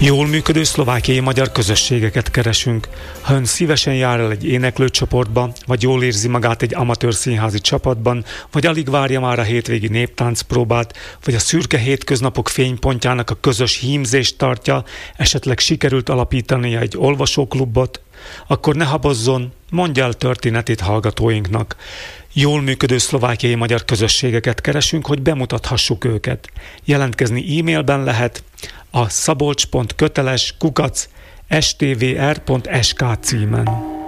Jól működő szlovákiai magyar közösségeket keresünk. Ha ön szívesen jár el egy éneklőcsoportba, vagy jól érzi magát egy amatőr színházi csapatban, vagy alig várja már a hétvégi néptáncpróbát, vagy a szürke hétköznapok fénypontjának a közös hímzést tartja, esetleg sikerült alapítania egy olvasóklubot, akkor ne habozzon, mondja el történetét hallgatóinknak. Jól működő szlovákiai magyar közösségeket keresünk, hogy bemutathassuk őket. Jelentkezni e-mailben lehet a szabolcs.köteles@stvr.sk címen.